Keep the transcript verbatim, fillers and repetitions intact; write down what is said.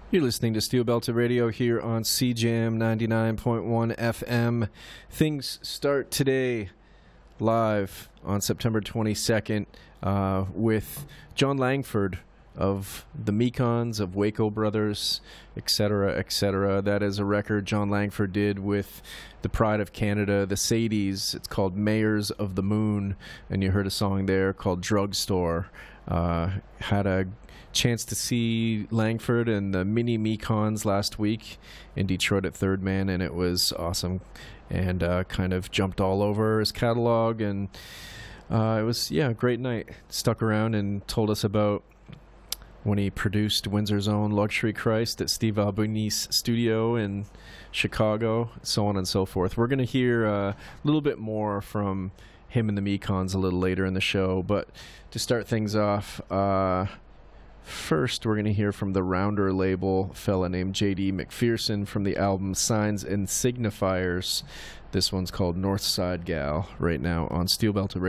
You're listening to Steel Belted Radio here on C J M ninety-nine point one F M. Things start today live on September twenty-second uh, with Jon Langford of the Mekons, of Waco Brothers, et cetera, et cetera. That is a record Jon Langford did with the Pride of Canada, the Sadies. It's called Mayors of the Moon, and you heard a song there called Drugstore. Uh, had a chance to see Langford and the Mini Mekons last week in Detroit at Third Man, and it was awesome, and uh, kind of jumped all over his catalog, and uh, it was, yeah, a great night. Stuck around and told us about when he produced Windsor's own Luxury Christ at Steve Albini's studio in Chicago, so on and so forth. We're going to hear uh, a little bit more from him and the Mekons a little later in the show, but to start things off, uh, first we're going to hear from the Rounder label, a fella named J D McPherson from the album Signs and Signifiers. This one's called Northside Gal right now on Steel Belted Radio.